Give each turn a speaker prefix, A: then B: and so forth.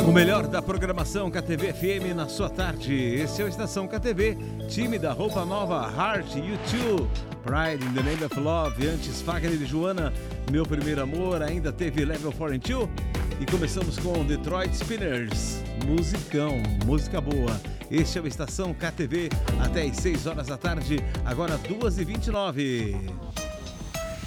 A: O melhor da programação KTV FM na sua tarde. Esse é o Estação KTV, time da roupa nova, Heart, U2, Pride in the Name of Love, antes Fagner e Joana, Meu Primeiro Amor, ainda teve Level 42 e começamos com Detroit Spinners, musicão, música boa. Este é o Estação KTV, até às 6 horas da tarde, agora 2h29.